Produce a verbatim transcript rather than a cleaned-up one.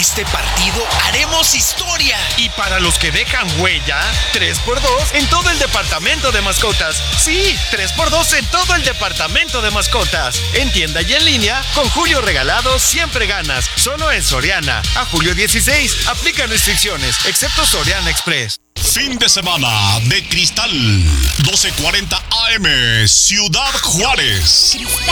este partido haremos historia. Y para los que dejan huella, tres por dos en todo el departamento de mascotas. Sí, tres por dos en todo el departamento de mascotas. En tienda y en línea, con Julio Regalado siempre ganas. Solo en Soriana. A julio dieciséis. Aplican restricciones, excepto Soriana Express. Fin de semana de Cristal. doce cuarenta A M, Ciudad Juárez. Cristal.